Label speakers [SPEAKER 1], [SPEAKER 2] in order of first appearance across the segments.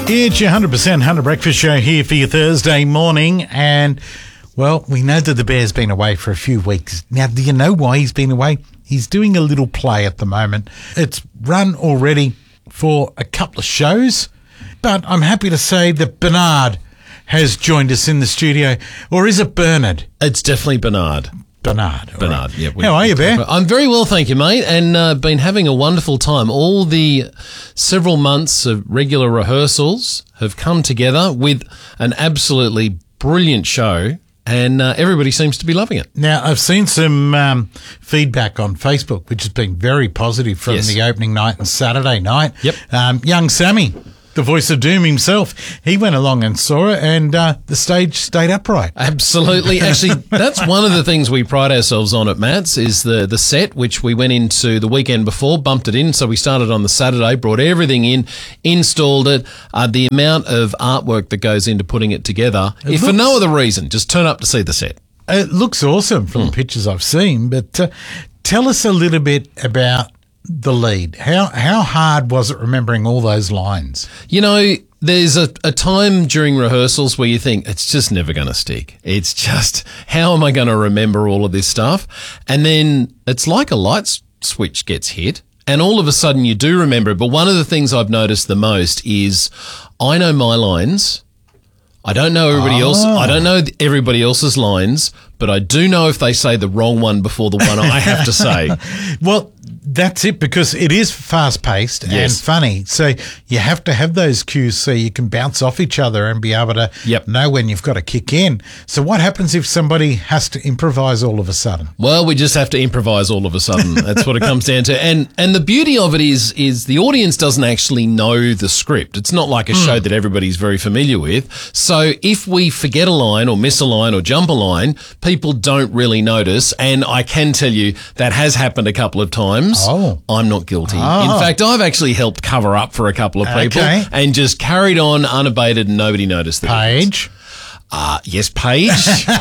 [SPEAKER 1] It's your 100% Hunter Breakfast Show here for your Thursday morning. And, well, we know that the Bear's been away for a few weeks. Now, do you know why he's been away? He's doing a little play at the moment. It's run already for a couple of shows. But I'm happy to say that Bernard has joined us in the studio. Or is it Bernard?
[SPEAKER 2] It's definitely Bernard.
[SPEAKER 1] Bernard.
[SPEAKER 2] Bernard,
[SPEAKER 1] right. How are you, Bear?
[SPEAKER 2] I'm very well, thank you, mate, and been having a wonderful time. All the several months of regular rehearsals have come together with an absolutely brilliant show, and everybody seems to be loving it.
[SPEAKER 1] Now, I've seen some feedback on Facebook, which has been very positive from the opening night and Saturday night.
[SPEAKER 2] Yep.
[SPEAKER 1] Young Sammy, the voice of doom himself, he went along and saw it, and the stage stayed upright.
[SPEAKER 2] Absolutely. Actually, that's one of the things we pride ourselves on at Matt's is the set, which we went into the weekend before, bumped it in. So we started on the Saturday, brought everything in, installed it. The amount of artwork that goes into putting it together, if for no other reason, just turn up to see the set. It
[SPEAKER 1] looks awesome from the pictures I've seen, but tell us a little bit about the lead. How hard was it remembering all those lines?
[SPEAKER 2] You know, there's a time during rehearsals where you think it's just never going to stick. It's just, how am I going to remember all of this stuff? And then it's like a light switch gets hit and all of a sudden you do remember it. But one of the things I've noticed the most is I know my lines. I don't know everybody else. I don't know everybody else's lines, but I do know if they say the wrong one before the one I have to say.
[SPEAKER 1] Well, that's it, because it is fast-paced and funny. So you have to have those cues so you can bounce off each other and be able to know when you've got to kick in. So what happens if somebody has to improvise all of a sudden?
[SPEAKER 2] Well, we just have to improvise all of a sudden. That's what it comes down to. And the beauty of it is the audience doesn't actually know the script. It's not like a show that everybody's very familiar with. So if we forget a line or miss a line or jump a line, people don't really notice. And I can tell you that has happened a couple of times.
[SPEAKER 1] Oh.
[SPEAKER 2] I'm not guilty. In fact, I've actually helped cover up for a couple of people and just carried on unabated and nobody noticed.
[SPEAKER 1] Paige?
[SPEAKER 2] Yes, Paige.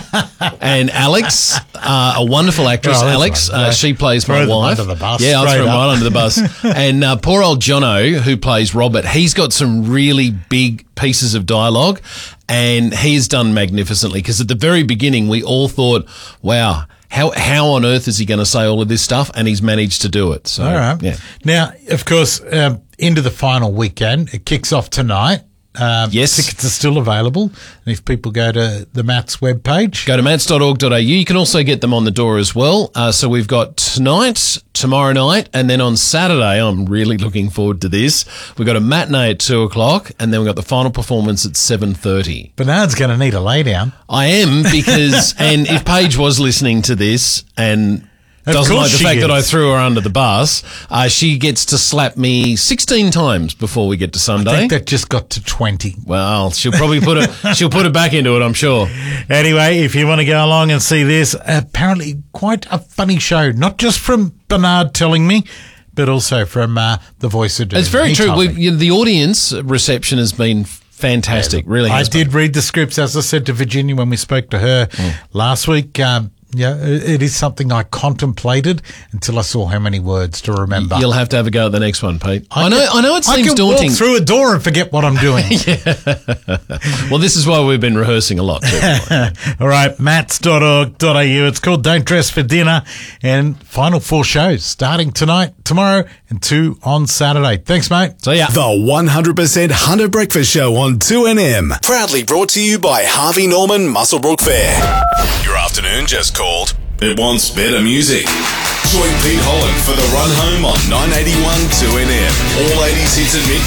[SPEAKER 2] And Alex, a wonderful actress, Alex. She plays my wife.
[SPEAKER 1] Under the bus.
[SPEAKER 2] Yeah, I'll throw him right under the bus. And poor old Jono, who plays Robert, he's got some really big pieces of dialogue and he's done magnificently, because at the very beginning we all thought, wow, how on earth is he going to say all of this stuff? And he's managed to do it. So,
[SPEAKER 1] all right.
[SPEAKER 2] Yeah.
[SPEAKER 1] Now, of course, into the final weekend, it kicks off tonight.
[SPEAKER 2] Yes.
[SPEAKER 1] Tickets are still available. And if people go to the Matt's webpage,
[SPEAKER 2] go to mats.org.au. You can also get them on the door as well. So we've got tonight, tomorrow night, and then on Saturday, I'm really looking forward to this. We've got a matinee at 2:00, and then we've got the final performance at 7:30.
[SPEAKER 1] Bernard's going to need a lay down.
[SPEAKER 2] I am, because, and if Paige was listening to this and doesn't like the fact that I threw her under the bus, she gets to slap me 16 times before we get to Sunday.
[SPEAKER 1] I think that just got to 20.
[SPEAKER 2] Well, she'll probably put it back into it, I'm sure.
[SPEAKER 1] Anyway, if you want to go along and see this, apparently quite a funny show, not just from Bernard telling me, but also from the voice of doom.
[SPEAKER 2] It's very true. The audience reception has been fantastic, really.
[SPEAKER 1] I did read the scripts, as I said to Virginia when we spoke to her last week. Yeah, it is something I contemplated until I saw how many words to remember.
[SPEAKER 2] You'll have to have a go at the next one, Pete. I know it seems daunting.
[SPEAKER 1] I can walk through a door and forget what I'm doing.
[SPEAKER 2] Well, this is why we've been rehearsing a lot too.
[SPEAKER 1] All right, mats.org.au. It's called Don't Dress for Dinner. And final 4 shows starting tonight, tomorrow, and 2 on Saturday. Thanks, mate.
[SPEAKER 2] So, yeah.
[SPEAKER 3] The 100% Hunter Breakfast Show on 2NM. Proudly brought to you by Harvey Norman Muswellbrook Fair. Your afternoon just called. It wants better music. Join Pete Holland for the run home on 981 2NM. All 80s hits and mix